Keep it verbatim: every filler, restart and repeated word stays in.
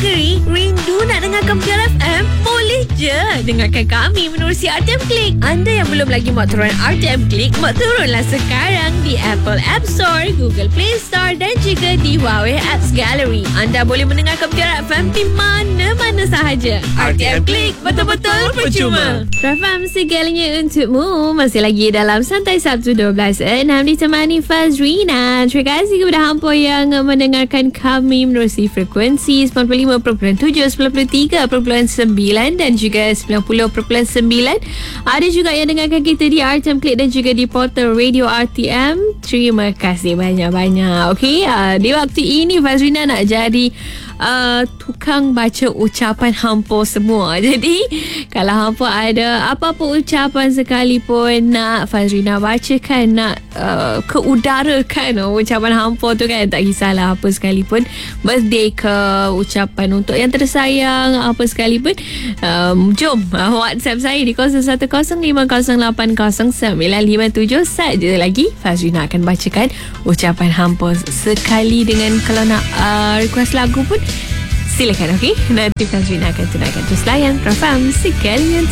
negeri, rindu nak dengarkan Piala F M? Boleh je dengarkan kami menerusi R T M Click. Anda yang belum lagi mak turun R T M Click, mak turunlah sekarang di Apple App Store, Google Play Store dan juga di Huawei Apps Gallery. Anda boleh mendengarkan Piala F M di mana-mana sahaja. R T M Click, betul-betul percuma. Rafam segalanya untukmu. Masih lagi dalam Santai Sabtu dua belas enam ditemani Fazrina. Terima kasih kepada hampa yang mendengarkan kami menerusi frekuensi sembilan puluh lima perpuluhan tujuh, sembilan puluh tiga perpuluhan sembilan dan juga sembilan puluh perpuluhan sembilan. Ada juga yang dengarkan kita di R T M Click dan juga di portal Radio R T M. Terima kasih banyak-banyak. Okey, uh, di waktu ini Fazrina nak jadi Uh, tukang baca ucapan hampa semua. Jadi kalau hampa ada apa-apa ucapan sekalipun nak Fazrina bacakan, nak uh, keudarakan uh, ucapan hampa tu kan, tak kisahlah apa sekalipun, birthday ke, ucapan untuk yang tersayang, apa sekalipun, um, jom uh, WhatsApp saya di kosong satu kosong lima kosong lapan kosong sembilan lima tujuh. Saja lagi Fazrina akan bacakan ucapan hampa sekali. Dengan kalau nak uh, request lagu pun silakan, okey? Nanti Fazrina akan tunaikan. Terus layan Rafam sekali.